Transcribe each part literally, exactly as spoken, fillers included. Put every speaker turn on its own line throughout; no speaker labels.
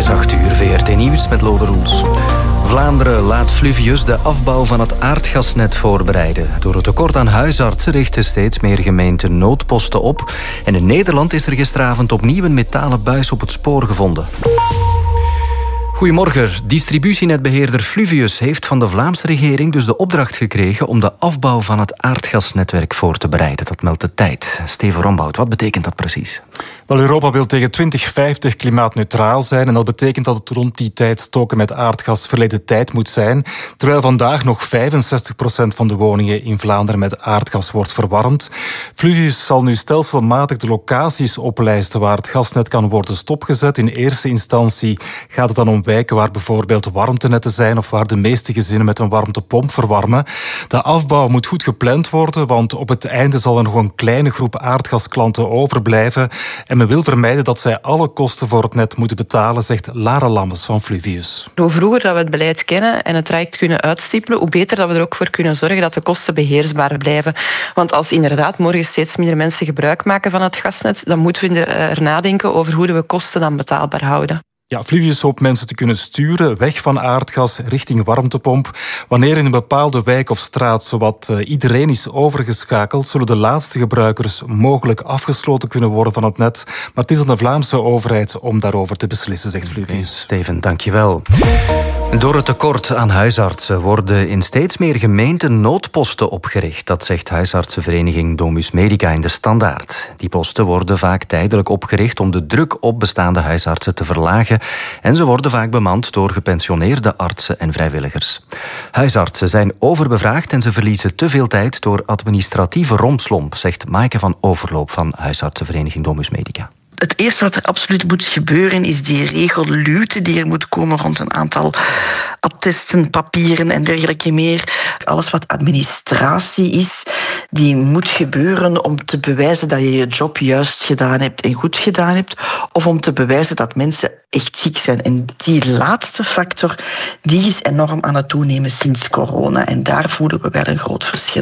is acht uur, V R T Nieuws met Lode Roels. Vlaanderen laat Fluvius de afbouw van het aardgasnet voorbereiden. Door het tekort aan huisartsen richten steeds meer gemeenten noodposten op. En in Nederland is er gisteravond opnieuw een metalen buis op het spoor gevonden. Goedemorgen. Distributienetbeheerder Fluvius heeft van de Vlaamse regering dus de opdracht gekregen om de afbouw van het aardgasnetwerk voor te bereiden. Dat meldt de Tijd. Steven Rombout, wat betekent dat precies?
Wel, Europa wil tegen twintig vijftig klimaatneutraal zijn en dat betekent dat het rond die tijd stoken met aardgas verleden tijd moet zijn, terwijl vandaag nog vijfenzestig procent van de woningen in Vlaanderen met aardgas wordt verwarmd. Fluvius zal nu stelselmatig de locaties oplijsten waar het gasnet kan worden stopgezet. In eerste instantie gaat het dan om wijken waar bijvoorbeeld warmtenetten zijn of waar de meeste gezinnen met een warmtepomp verwarmen. De afbouw moet goed gepland worden, want op het einde zal er nog een kleine groep aardgasklanten overblijven. En men wil vermijden dat zij alle kosten voor het net moeten betalen, zegt Lara Lammes van Fluvius.
Hoe vroeger dat we het beleid kennen en het traject kunnen uitstippelen, hoe beter dat we er ook voor kunnen zorgen dat de kosten beheersbaar blijven. Want als inderdaad morgen steeds minder mensen gebruik maken van het gasnet, dan moeten we er nadenken over hoe we kosten dan betaalbaar houden.
Ja, Fluvius hoopt mensen te kunnen sturen weg van aardgas richting warmtepomp. Wanneer in een bepaalde wijk of straat zowat uh, iedereen is overgeschakeld, zullen de laatste gebruikers mogelijk afgesloten kunnen worden van het net. Maar het is aan de Vlaamse overheid om daarover te beslissen, zegt Fluvius.
Steven, dankjewel. Door het tekort aan huisartsen worden in steeds meer gemeenten noodposten opgericht. Dat zegt huisartsenvereniging Domus Medica in de Standaard. Die posten worden vaak tijdelijk opgericht om de druk op bestaande huisartsen te verlagen. En ze worden vaak bemand door gepensioneerde artsen en vrijwilligers. Huisartsen zijn overbevraagd en ze verliezen te veel tijd door administratieve rompslomp, zegt Maaike van Overloop van huisartsenvereniging Domus Medica.
Het eerste wat er absoluut moet gebeuren is die regelluwte die er moet komen rond een aantal attesten, papieren en dergelijke meer. Alles wat administratie is, die moet gebeuren om te bewijzen dat je je job juist gedaan hebt en goed gedaan hebt, of om te bewijzen dat mensen echt ziek zijn. En die laatste factor, die is enorm aan het toenemen sinds corona. En daar voelen we wel een groot verschil.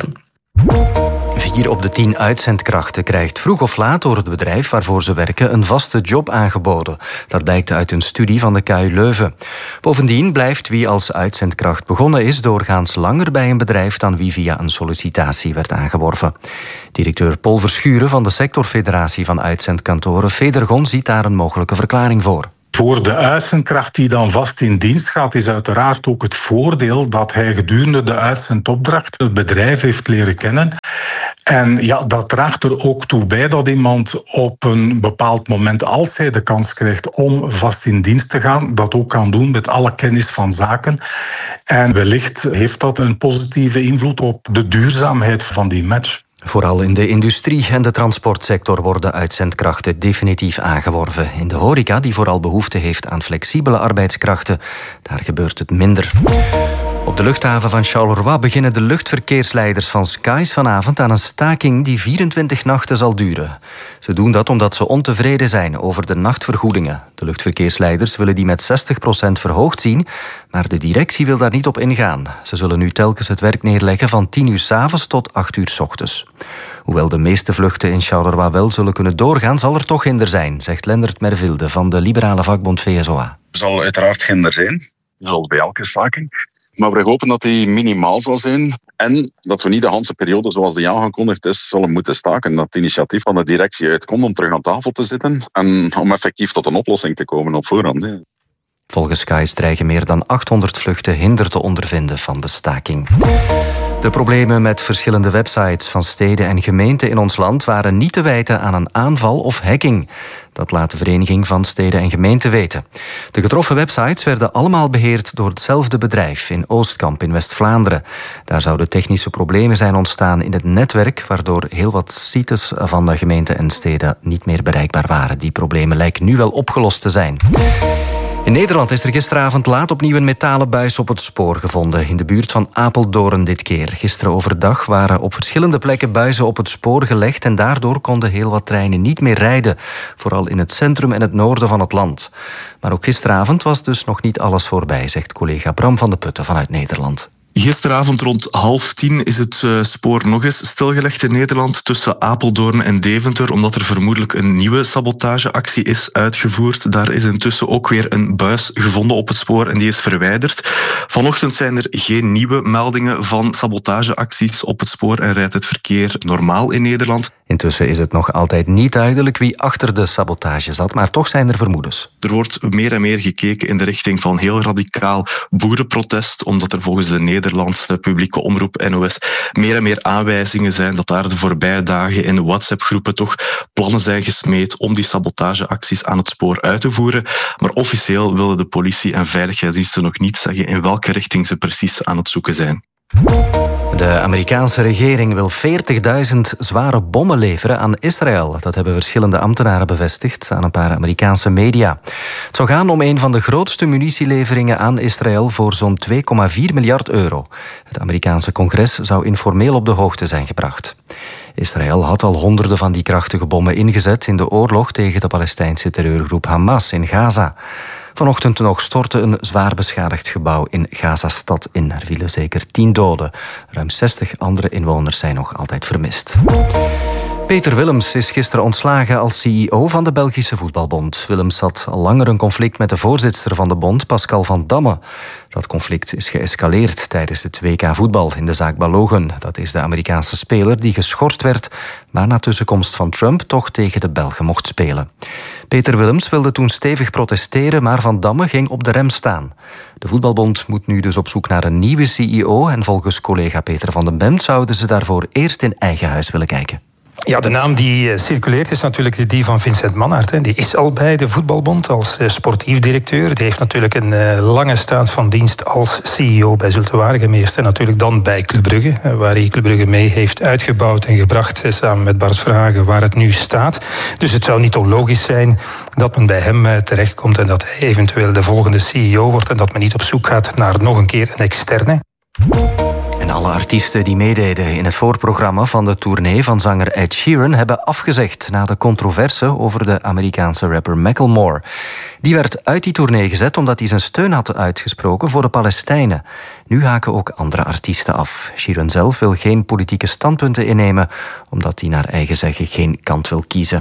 Vier op de tien uitzendkrachten krijgt vroeg of laat door het bedrijf waarvoor ze werken een vaste job aangeboden. Dat blijkt uit een studie van de K U Leuven. Bovendien blijft wie als uitzendkracht begonnen is doorgaans langer bij een bedrijf dan wie via een sollicitatie werd aangeworven. Directeur Paul Verschuren van de sectorfederatie van uitzendkantoren Federgon ziet daar een mogelijke verklaring voor.
Voor de uitzendkracht die dan vast in dienst gaat, is uiteraard ook het voordeel dat hij gedurende de uitzendopdracht het bedrijf heeft leren kennen. En ja, dat draagt er ook toe bij dat iemand op een bepaald moment, als hij de kans krijgt om vast in dienst te gaan, dat ook kan doen met alle kennis van zaken. En wellicht heeft dat een positieve invloed op de duurzaamheid van die match.
Vooral in de industrie en de transportsector worden uitzendkrachten definitief aangeworven. In de horeca, die vooral behoefte heeft aan flexibele arbeidskrachten, daar gebeurt het minder. Op de luchthaven van Charleroi beginnen de luchtverkeersleiders van Skies vanavond aan een staking die vierentwintig nachten zal duren. Ze doen dat omdat ze ontevreden zijn over de nachtvergoedingen. De luchtverkeersleiders willen die met zestig procent verhoogd zien, maar de directie wil daar niet op ingaan. Ze zullen nu telkens het werk neerleggen van tien uur 's avonds tot acht uur 's ochtends. Hoewel de meeste vluchten in Charleroi wel zullen kunnen doorgaan, zal er toch hinder zijn, zegt Lendert Mervilde van de liberale vakbond V S O A.
Er zal uiteraard hinder zijn, zoals bij elke staking. Maar we hopen dat die minimaal zal zijn en dat we niet de hele periode zoals die aangekondigd is zullen moeten staken. Dat het initiatief van de directie uitkomt om terug aan tafel te zitten en om effectief tot een oplossing te komen op voorhand. Hè.
Volgens Skies dreigen meer dan achthonderd vluchten hinder te ondervinden van de staking. De problemen met verschillende websites van steden en gemeenten in ons land waren niet te wijten aan een aanval of hacking. Dat laat de Vereniging van Steden en Gemeenten weten. De getroffen websites werden allemaal beheerd door hetzelfde bedrijf in Oostkamp in West-Vlaanderen. Daar zouden technische problemen zijn ontstaan in het netwerk, waardoor heel wat sites van de gemeenten en steden niet meer bereikbaar waren. Die problemen lijken nu wel opgelost te zijn. In Nederland is er gisteravond laat opnieuw een metalen buis op het spoor gevonden. In de buurt van Apeldoorn dit keer. Gisteren overdag waren op verschillende plekken buizen op het spoor gelegd en daardoor konden heel wat treinen niet meer rijden. Vooral in het centrum en het noorden van het land. Maar ook gisteravond was dus nog niet alles voorbij, zegt collega Bram van de Putten vanuit Nederland.
Gisteravond rond half tien is het uh, spoor nog eens stilgelegd in Nederland tussen Apeldoorn en Deventer, omdat er vermoedelijk een nieuwe sabotageactie is uitgevoerd. Daar is intussen ook weer een buis gevonden op het spoor en die is verwijderd. Vanochtend zijn er geen nieuwe meldingen van sabotageacties op het spoor en rijdt het verkeer normaal in Nederland.
Intussen is het nog altijd niet duidelijk wie achter de sabotage zat, maar toch zijn er vermoedens.
Er wordt meer en meer gekeken in de richting van heel radicaal boerenprotest, omdat er volgens de Nederlandse publieke omroep N O S meer en meer aanwijzingen zijn dat daar de voorbije dagen in WhatsApp-groepen toch plannen zijn gesmeed om die sabotageacties aan het spoor uit te voeren. Maar officieel willen de politie en veiligheidsdiensten nog niet zeggen in welke richting ze precies aan het zoeken zijn.
De Amerikaanse regering wil veertigduizend zware bommen leveren aan Israël. Dat hebben verschillende ambtenaren bevestigd aan een paar Amerikaanse media. Het zou gaan om een van de grootste munitieleveringen aan Israël voor zo'n twee komma vier miljard euro. Het Amerikaanse congres zou informeel op de hoogte zijn gebracht. Israël had al honderden van die krachtige bommen ingezet in de oorlog tegen de Palestijnse terreurgroep Hamas in Gaza. Vanochtend nog stortte een zwaar beschadigd gebouw in Gaza-stad in. Er vielen zeker tien doden. Ruim zestig andere inwoners zijn nog altijd vermist. Peter Willems is gisteren ontslagen als C E O van de Belgische Voetbalbond. Willems had al langer een conflict met de voorzitter van de bond, Pascal van Damme. Dat conflict is geëscaleerd tijdens het W K voetbal in de zaak Balogun. Dat is de Amerikaanse speler die geschorst werd, maar na tussenkomst van Trump toch tegen de Belgen mocht spelen. Peter Willems wilde toen stevig protesteren, maar Van Damme ging op de rem staan. De voetbalbond moet nu dus op zoek naar een nieuwe C E O en volgens collega Peter van den Bemt zouden ze daarvoor eerst in eigen huis willen kijken.
Ja, de naam die uh, circuleert is natuurlijk die van Vincent Manhart. Hè. Die is al bij de voetbalbond als uh, sportief directeur. Die heeft natuurlijk een uh, lange staat van dienst als C E O bij Zulte Waregem eerst. En natuurlijk dan bij Club Brugge, uh, waar hij Club Brugge mee heeft uitgebouwd en gebracht, uh, samen met Bart Verhagen, waar het nu staat. Dus het zou niet onlogisch zijn dat men bij hem uh, terechtkomt en dat hij eventueel de volgende C E O wordt en dat men niet op zoek gaat naar nog een keer een externe.
En alle artiesten die meededen in het voorprogramma van de tournee van zanger Ed Sheeran hebben afgezegd na de controverse over de Amerikaanse rapper Macklemore. Die werd uit die tournee gezet omdat hij zijn steun had uitgesproken voor de Palestijnen. Nu haken ook andere artiesten af. Sheeran zelf wil geen politieke standpunten innemen, omdat hij naar eigen zeggen geen kant wil kiezen.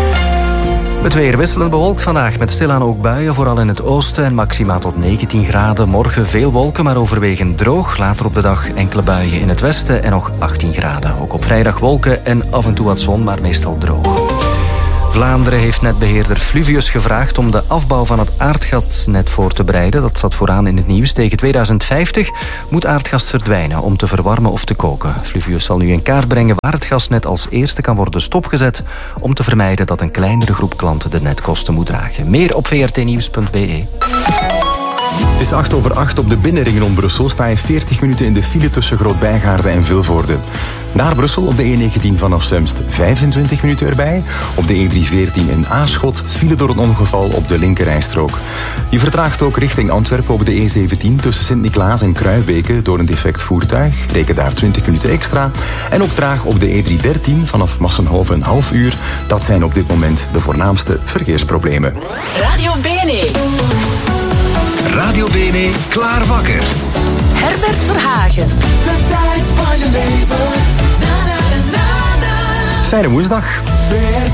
Het weer wisselend bewolkt vandaag, met stilaan ook buien, vooral in het oosten en maxima tot negentien graden. Morgen veel wolken, maar overwegend droog. Later op de dag enkele buien in het westen en nog achttien graden. Ook op vrijdag wolken en af en toe wat zon, maar meestal droog. Vlaanderen heeft netbeheerder Fluvius gevraagd om de afbouw van het aardgasnet voor te bereiden. Dat zat vooraan in het nieuws. Tegen tweeduizend vijftig moet aardgas verdwijnen om te verwarmen of te koken. Fluvius zal nu in kaart brengen waar het gasnet als eerste kan worden stopgezet om te vermijden dat een kleinere groep klanten de netkosten moet dragen. Meer op v r t nieuws punt b e.
Het is acht over acht op de binnenring rond Brussel. Sta je veertig minuten in de file tussen Groot-Bijgaarde en Vilvoorde. Naar Brussel op de E negentien vanaf Semst vijfentwintig minuten erbij. Op de E driehonderdveertien in Aarschot file door een ongeval op de linkerrijstrook. Je vertraagt ook richting Antwerpen op de E zeventien tussen Sint-Niklaas en Kruibeke door een defect voertuig. Reken daar twintig minuten extra. En ook traag op de E driehonderddertien vanaf Massenhoven een half uur. Dat zijn op dit moment de voornaamste verkeersproblemen.
Radio B N E.
Radio B N E, klaar wakker.
Herbert Verhagen.
De tijd van je leven. Na, na, na, na, na.
Fijne woensdag.
V R